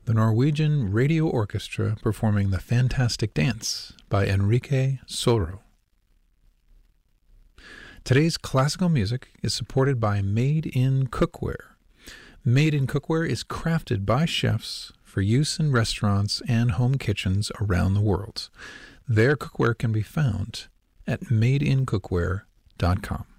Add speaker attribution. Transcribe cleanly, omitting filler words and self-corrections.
Speaker 1: the Norwegian Radio Orchestra performing The Fantastic Dance by Enrique Soro. Today's classical music is supported by Made in Cookware. Made in Cookware is crafted by chefs for use in restaurants and home kitchens around the world. Their cookware can be found at madeincookware.com.